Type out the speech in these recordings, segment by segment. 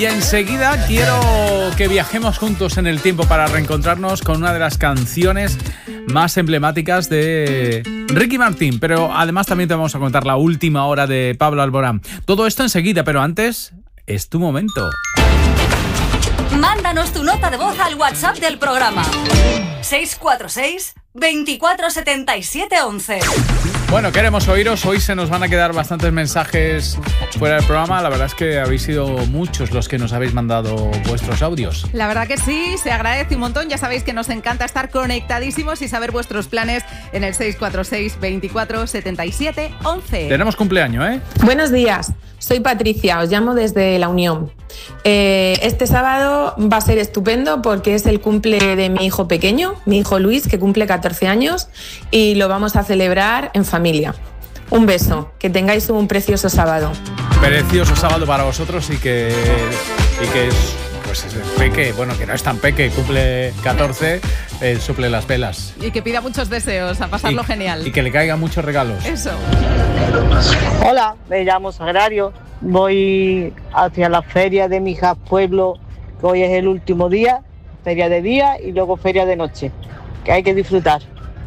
Y enseguida quiero que viajemos juntos en el tiempo para reencontrarnos con una de las canciones más emblemáticas de Ricky Martin. Pero además también te vamos a contar la última hora de Pablo Alborán. Todo esto enseguida, pero antes es tu momento. Mándanos tu nota de voz al WhatsApp del programa. 646 24 77 11. Bueno, queremos oíros. Hoy se nos van a quedar bastantes mensajes fuera del programa. La verdad es que habéis sido muchos los que nos habéis mandado vuestros audios. La verdad que sí, se agradece un montón. Ya sabéis que nos encanta estar conectadísimos y saber vuestros planes en el 646 24 77 11. Tenemos cumpleaños, ¿eh? Buenos días, soy Patricia, os llamo desde La Unión. Este sábado va a ser estupendo porque es el cumple de mi hijo pequeño, mi hijo Luis, que cumple 14 años, y lo vamos a celebrar en familia. Un beso, que tengáis un precioso sábado. Precioso sábado para vosotros y que es, pues es peque, bueno, que no es tan peque, cumple 14, suple las velas. Y que pida muchos deseos, a pasarlo genial. Y que le caigan muchos regalos. Eso. Hola, me llamo Sagrario, voy hacia la feria de mi pueblo, que hoy es el último día, feria de día y luego feria de noche, que hay que disfrutar.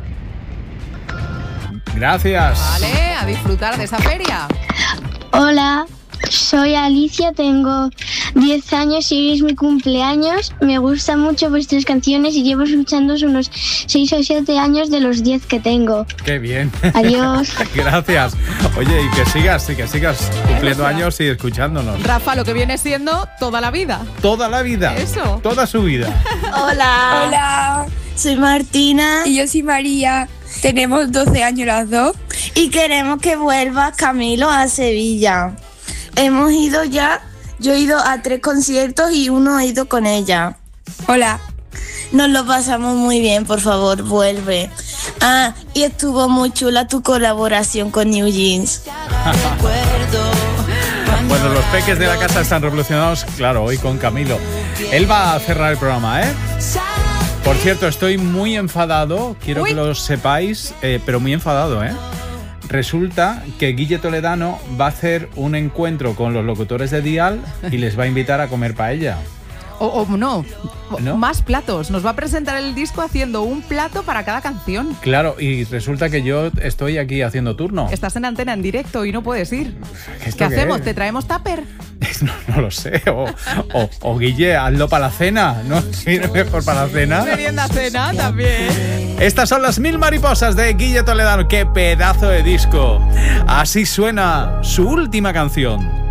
Gracias. Vale, a disfrutar de esa feria. Hola, soy Alicia, tengo 10 años y hoy es mi cumpleaños. Me gustan mucho vuestras canciones y llevo escuchándoos unos 6 o 7 años de los 10 que tengo. Qué bien. Adiós. Gracias. Oye, y que sigas cumpliendo años y escuchándonos. Rafa, lo que viene siendo toda la vida. Toda la vida. Eso. Toda su vida. Hola. Hola. Soy Martina. Y yo soy María. Tenemos 12 años las dos. Y queremos que vuelva Camilo a Sevilla. Hemos ido ya. Yo he ido a 3 conciertos y uno he ido con ella. Hola. Nos lo pasamos muy bien, por favor, vuelve. Ah, y estuvo muy chula tu colaboración con New Jeans. Bueno, los peques de la casa están revolucionados, claro, hoy con Camilo. Él va a cerrar el programa, ¿eh? Por cierto, estoy muy enfadado, quiero que lo sepáis, pero muy enfadado, ¿eh? Resulta que Guille Toledano va a hacer un encuentro con los locutores de Dial y les va a invitar a comer paella. No, más platos. Nos va a presentar el disco haciendo un plato para cada canción. Claro, y resulta que yo estoy aquí haciendo turno. Estás en antena en directo y no puedes ir. ¿Qué hacemos? ¿Te traemos tupper? No lo sé. O Guille, hazlo para la cena, ¿no? Sí, mejor para la cena. Merienda cena también. Estas son las 1000 mariposas de Guille Toledano. ¡Qué pedazo de disco! Así suena su última canción.